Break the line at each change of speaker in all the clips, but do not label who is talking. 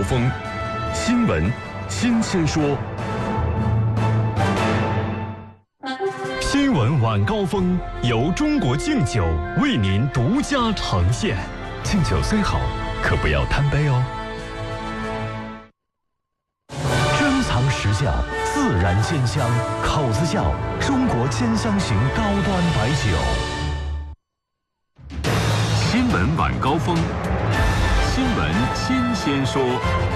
峰，新闻新鲜说。新闻晚高峰由中国敬酒为您独家呈现。敬酒虽好，可不要贪杯哦。珍藏时效，自然鲜香，口子窖中国兼香型高端白酒。新闻晚高峰，新闻新鲜说。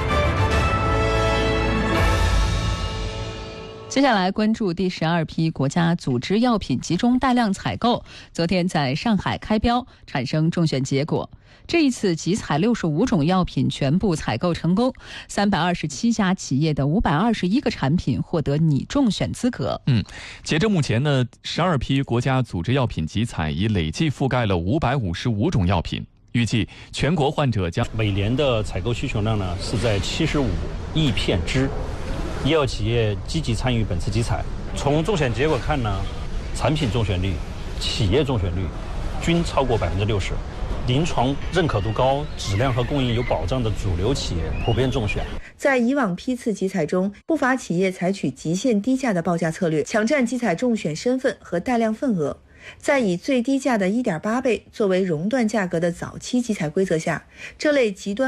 接下来关注第12批国家组织药品集中大量采购，昨天在上海开标，产生中选结果。这一次集采65种药品全部采购成功，327家企业的521个产品获得拟中选资格。
截至目前呢，12批国家组织药品集采已累计覆盖了555种药品。预计全国患者将
每年的采购需求量呢是在75亿片支。医药企业积极参与本次集采，从中选结果看呢，产品中选率、企业中选率均超过60%，临床认可度高、质量和供应有保障的主流企业普遍中选。
在以往批次集采中，不乏企业采取极限低价的报价策略，抢占集采中选身份和大量份额。在以最低价的1.8倍作为熔断价格的早期集采规则下，这类极端